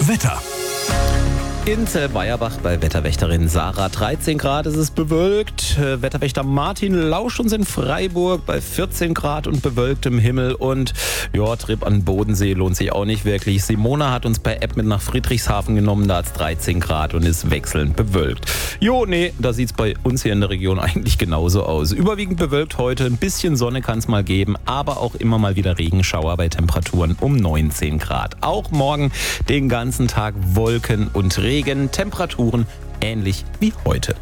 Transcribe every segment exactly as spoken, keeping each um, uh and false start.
Wetter. In Zellweierbach bei Wetterwächterin Sarah dreizehn Grad, es ist bewölkt. Wetterwächter Martin lauscht uns in Freiburg bei vierzehn Grad und bewölktem Himmel. Und ja, Trip an den Bodensee lohnt sich auch nicht wirklich. Simona hat uns per App mit nach Friedrichshafen genommen, da hat es dreizehn Grad und ist wechselnd bewölkt. Jo, nee, da sieht es bei uns hier in der Region eigentlich genauso aus. Überwiegend bewölkt heute, ein bisschen Sonne kann es mal geben, aber auch immer mal wieder Regenschauer bei Temperaturen um neunzehn Grad. Auch morgen den ganzen Tag Wolken und Regen. Regen, Temperaturen ähnlich wie heute.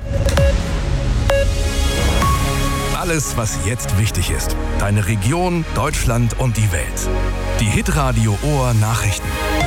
Alles, was jetzt wichtig ist. Deine Region, Deutschland und die Welt. Die Hitradio Ohr Nachrichten.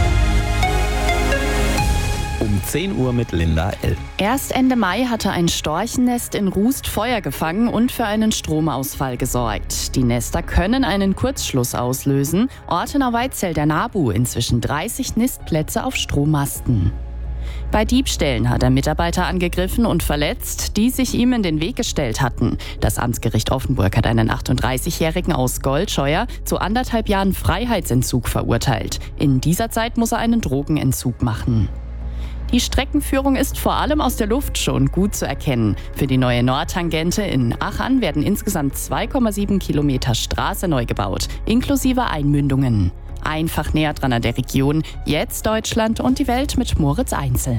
Um zehn Uhr mit Linda L. Erst Ende Mai hatte ein Storchennest in Rust Feuer gefangen und für einen Stromausfall gesorgt. Die Nester können einen Kurzschluss auslösen. Ortenau-Weiz zählt der NABU inzwischen dreißig Nistplätze auf Strommasten. Bei Diebstählen hat er Mitarbeiter angegriffen und verletzt, die sich ihm in den Weg gestellt hatten. Das Amtsgericht Offenburg hat einen achtunddreißigjährigen aus Goldscheuer zu anderthalb Jahren Freiheitsentzug verurteilt. In dieser Zeit muss er einen Drogenentzug machen. Die Streckenführung ist vor allem aus der Luft schon gut zu erkennen. Für die neue Nordtangente in Achern werden insgesamt zwei Komma sieben Kilometer Straße neu gebaut, inklusive Einmündungen. Einfach näher dran an der Region. Jetzt Deutschland und die Welt mit Moritz Einzel.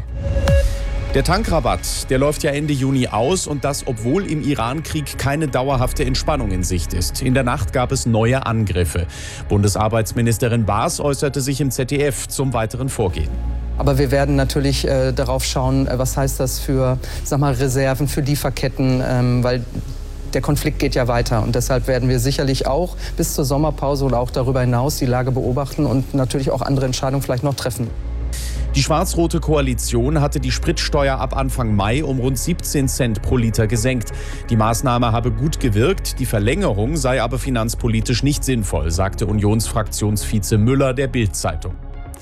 Der Tankrabatt, der läuft ja Ende Juni aus und das, obwohl im Iran-Krieg keine dauerhafte Entspannung in Sicht ist. In der Nacht gab es neue Angriffe. Bundesarbeitsministerin Baas äußerte sich im Z D F zum weiteren Vorgehen. Aber wir werden natürlich äh, darauf schauen, äh, was heißt das für, sag mal, Reserven, für Lieferketten, ähm, weil der Konflikt geht ja weiter. Und deshalb werden wir sicherlich auch bis zur Sommerpause oder auch darüber hinaus die Lage beobachten und natürlich auch andere Entscheidungen vielleicht noch treffen. Die schwarz-rote Koalition hatte die Spritsteuer ab Anfang Mai um rund siebzehn Cent pro Liter gesenkt. Die Maßnahme habe gut gewirkt, die Verlängerung sei aber finanzpolitisch nicht sinnvoll, sagte Unionsfraktionsvize Müller der Bild-Zeitung.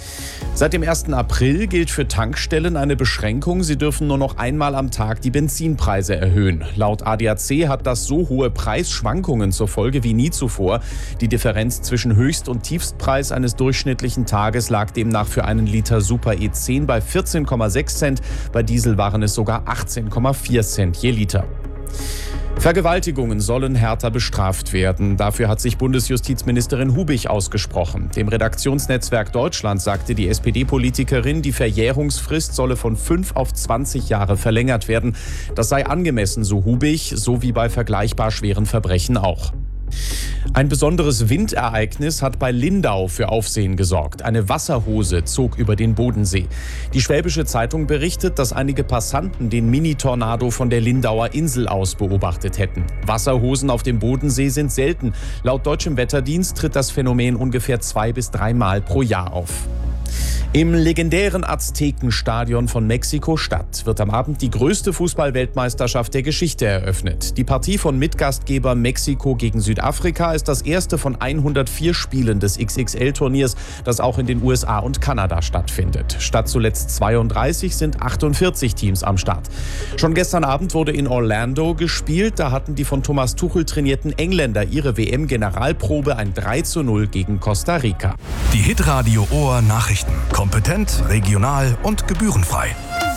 Seit dem ersten April gilt für Tankstellen eine Beschränkung. Sie dürfen nur noch einmal am Tag die Benzinpreise erhöhen. Laut A D A C hat das so hohe Preisschwankungen zur Folge wie nie zuvor. Die Differenz zwischen Höchst- und Tiefstpreis eines durchschnittlichen Tages lag demnach für einen Liter Super E zehn bei vierzehn Komma sechs Cent. Bei Diesel waren es sogar achtzehn Komma vier Cent je Liter. Vergewaltigungen sollen härter bestraft werden. Dafür hat sich Bundesjustizministerin Hubich ausgesprochen. Dem Redaktionsnetzwerk Deutschland sagte die S P D-Politikerin, die Verjährungsfrist solle von fünf auf zwanzig Jahre verlängert werden. Das sei angemessen, so Hubich, so wie bei vergleichbar schweren Verbrechen auch. Ein besonderes Windereignis hat bei Lindau für Aufsehen gesorgt. Eine Wasserhose zog über den Bodensee. Die Schwäbische Zeitung berichtet, dass einige Passanten den Mini-Tornado von der Lindauer Insel aus beobachtet hätten. Wasserhosen auf dem Bodensee sind selten. Laut deutschem Wetterdienst tritt das Phänomen ungefähr zwei bis dreimal pro Jahr auf. Im legendären Aztekenstadion von Mexiko-Stadt wird am Abend die größte Fußball-Weltmeisterschaft der Geschichte eröffnet. Die Partie von Mitgastgeber Mexiko gegen Südafrika ist das erste von hundertvier Spielen des X X L-Turniers, das auch in den U S A und Kanada stattfindet. Statt zuletzt zweiunddreißig sind achtundvierzig Teams am Start. Schon gestern Abend wurde in Orlando gespielt. Da hatten die von Thomas Tuchel trainierten Engländer ihre W M-Generalprobe, ein drei zu null gegen Costa Rica. Die Hitradio Ohr Nachrichten. Kompetent, regional und gebührenfrei.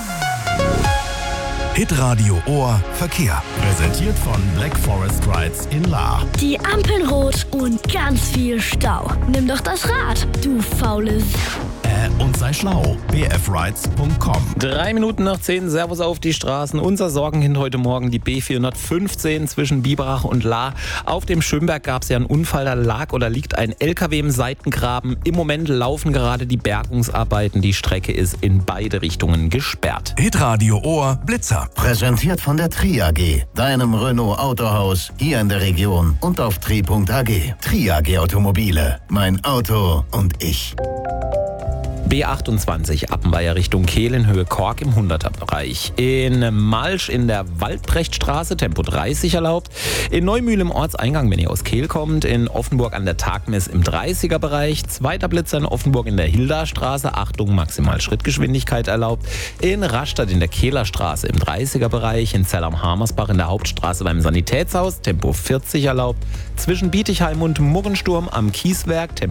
Hitradio Ohr Verkehr. Präsentiert von Black Forest Rides in Lahr. Die Ampeln rot und ganz viel Stau. Nimm doch das Rad, du faules. Äh, und sei schlau. b f rides punkt com. Drei Minuten nach zehn, Servus auf die Straßen. Unser Sorgenkind heute Morgen, die B vierhundertfünfzehn zwischen Biberach und Lahr. Auf dem Schönberg gab es ja einen Unfall, da lag oder liegt ein L K W im Seitengraben. Im Moment laufen gerade die Bergungsarbeiten. Die Strecke ist in beide Richtungen gesperrt. Hitradio Ohr Blitzer. Präsentiert von der Tri A G, deinem Renault Autohaus hier in der Region und auf tri punkt a g. Tri A G Automobile, mein Auto und ich. B achtundzwanzig Appenweier Richtung Kehl in Höhe Kork im hunderter-Bereich. In Malsch in der Waldbrechtstraße Tempo dreißig erlaubt. In Neumühl im Ortseingang, wenn ihr aus Kehl kommt. In Offenburg an der Tagmess im dreißiger-Bereich. Zweiter Blitzer in Offenburg in der Hildastraße. Achtung, maximal Schrittgeschwindigkeit erlaubt. In Rastatt in der Kehlerstraße im dreißiger-Bereich. In Zell am Hamersbach in der Hauptstraße beim Sanitätshaus. Tempo vierzig erlaubt. Zwischen Bietigheim und Murrensturm am Kieswerk. Tempo